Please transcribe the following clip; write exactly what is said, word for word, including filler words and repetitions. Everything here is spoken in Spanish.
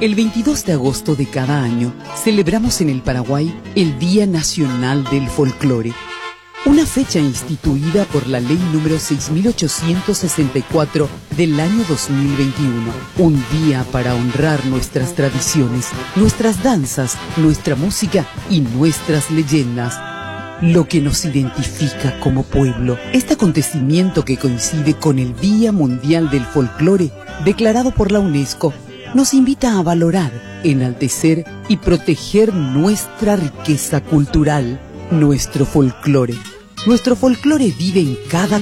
El veintidós de agosto de cada año celebramos en el Paraguay el Día Nacional del Folclore, una fecha instituida por la ley número seis mil ochocientos sesenta y cuatro del año dos mil veintiuno. Un día para honrar nuestras tradiciones, nuestras danzas, nuestra música y nuestras leyendas. Lo que nos identifica como pueblo. Este acontecimiento, que coincide con el Día Mundial del Folclore, declarado por la UNESCO, nos invita a valorar, enaltecer y proteger nuestra riqueza cultural, nuestro folclore. Nuestro folclore vive en cada